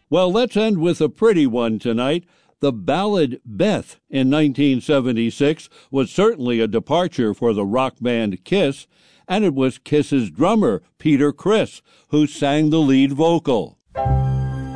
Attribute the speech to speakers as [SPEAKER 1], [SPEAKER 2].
[SPEAKER 1] Well, let's end with a pretty one tonight. The ballad Beth in 1976 was certainly a departure for the rock band Kiss, and it was Kiss's drummer, Peter Criss, who sang the lead vocal.